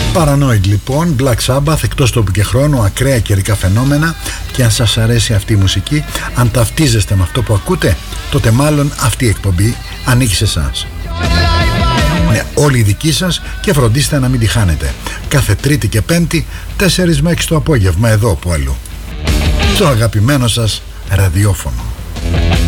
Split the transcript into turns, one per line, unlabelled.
Paranoid λοιπόν, Black Sabbath, εκτός τόπου και χρόνου, ακραία καιρικά φαινόμενα. Και αν σας αρέσει αυτή η μουσική, αν ταυτίζεστε με αυτό που ακούτε, τότε μάλλον αυτή η εκπομπή ανήκει σε εσάς. Ναι, όλοι οι δικοί σας, και φροντίστε να μην τη χάνετε. Κάθε Τρίτη και Πέμπτη 4 με 6 το απόγευμα, εδώ που αλλού. Το αγαπημένο σας ραδιόφωνο.